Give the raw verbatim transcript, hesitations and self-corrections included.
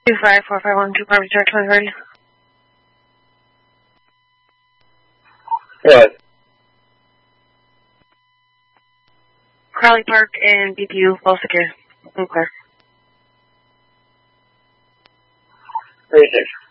Two five four five one two Park Church one thirty. What? Crowley Park and B P U, both secure. I'm clear. Three six.